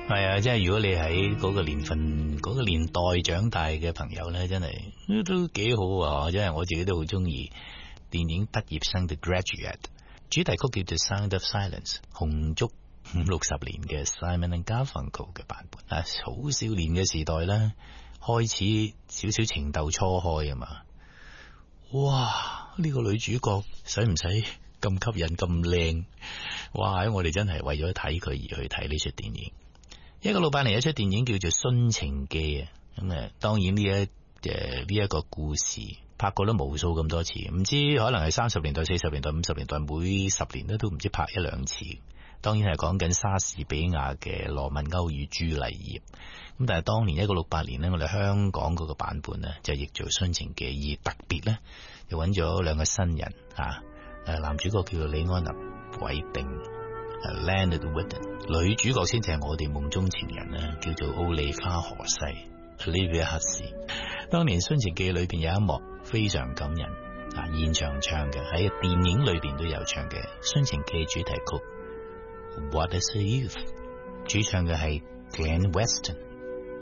係啊，即係如果你喺嗰個年份、嗰個年代長大嘅朋友咧，真係都幾好啊！因為我自己都好中意電影畢業生的 Graduate 主題曲叫做 Sound of Silence， 紅足50-60年嘅 Simon and Garfunkel 嘅版本啊，好少年嘅時代啦，開始少少情竇初開啊嘛！哇，呢個女主角使唔使咁吸引咁靚？哇！我哋真係為咗睇佢而去睇呢出電影。1968年有一出電影叫做《殉情記》啊，咁當然呢一個故事拍過都無數咁多次，唔知可能係30年代、40年代、50年代，每10年都唔知拍一兩次。當然係講緊莎士比亞嘅羅密歐與朱麗葉，咁但係當年1968年呢，我哋香港嗰個版本呢就譯做《殉情記》，而特別呢就揾咗兩個新人啊，男主角叫做李安納韋定。Leonard Whitten， 女主角先至係我哋夢中情人啦，叫做奧利花何西 Olivia Hussey。當年《殉情記》裏邊有一幕非常感人啊，現場唱嘅，喺電影裏邊都有唱嘅《殉情記》主題曲 What is a Youth， 主唱嘅係 Glenn Weston。